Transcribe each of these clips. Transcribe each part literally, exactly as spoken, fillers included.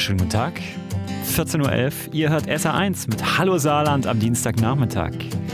wunderschönen guten Tag. vierzehn Uhr elf, ihr hört S R eins mit Hallo Saarland am Dienstagnachmittag.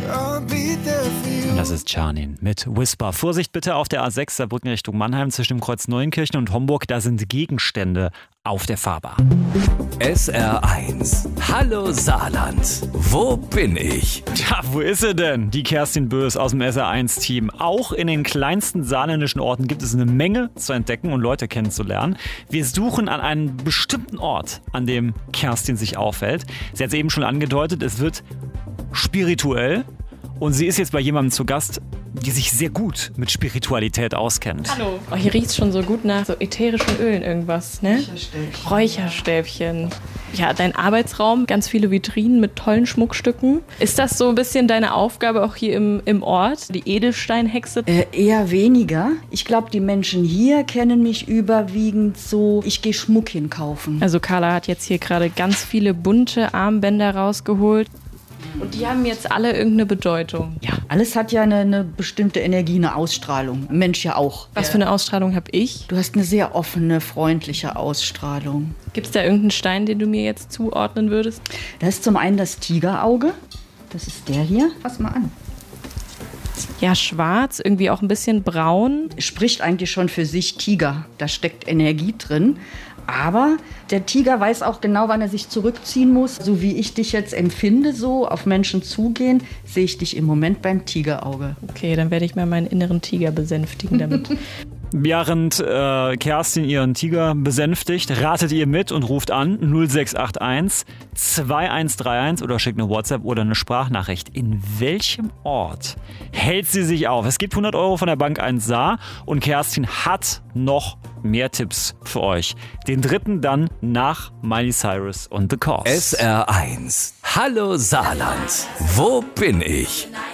Und das ist Charnin mit Whisper. Vorsicht bitte auf der A sechs Saarbrücken Richtung Mannheim zwischen dem Kreuz Neuenkirchen und Homburg. Da sind Gegenstände auf der Fahrbahn. S R eins. Hallo Saarland. Wo bin ich? Tja, wo ist sie denn? Die Kerstin Bös aus dem S R eins Team. Auch in den kleinsten saarländischen Orten gibt es eine Menge zu entdecken und Leute kennenzulernen. Wir suchen an einem bestimmten Ort, an dem Kerstin sich aufhält. Sie hat es eben schon angedeutet, es wird spirituell. Und sie ist jetzt bei jemandem zu Gast, die sich sehr gut mit Spiritualität auskennt. Hallo. Oh, hier riecht es schon so gut nach so ätherischen Ölen irgendwas, ne? Räucherstäbchen. Räucherstäbchen. Ja, dein Arbeitsraum, ganz viele Vitrinen mit tollen Schmuckstücken. Ist das so ein bisschen deine Aufgabe auch hier im, im Ort, die Edelsteinhexe? Äh, eher weniger. Ich glaube, die Menschen hier kennen mich überwiegend so, ich gehe Schmuck hinkaufen. Also Carla hat jetzt hier gerade ganz viele bunte Armbänder rausgeholt. Und die haben jetzt alle irgendeine Bedeutung. Ja, alles hat ja eine, eine bestimmte Energie, eine Ausstrahlung. Ein Mensch ja auch. Was für eine Ausstrahlung habe ich? Du hast eine sehr offene, freundliche Ausstrahlung. Gibt es da irgendeinen Stein, den du mir jetzt zuordnen würdest? Das ist zum einen das Tigerauge. Das ist der hier. Fass mal an. Ja, schwarz, irgendwie auch ein bisschen braun. Spricht eigentlich schon für sich Tiger. Da steckt Energie drin. Aber der Tiger weiß auch genau, wann er sich zurückziehen muss. So wie ich dich jetzt empfinde, so auf Menschen zugehen, sehe ich dich im Moment beim Tigerauge. Okay, dann werde ich mal meinen inneren Tiger besänftigen damit. Während äh, Kerstin ihren Tiger besänftigt, ratet ihr mit und ruft an null sechs acht eins zwei eins drei eins oder schickt eine WhatsApp oder eine Sprachnachricht. In welchem Ort hält sie sich auf? Es gibt hundert Euro von der Bank eins Saar und Kerstin hat noch mehr Tipps für euch. Den dritten dann nach Miley Cyrus und The Cause. S R eins. Hallo Saarland. Wo bin ich?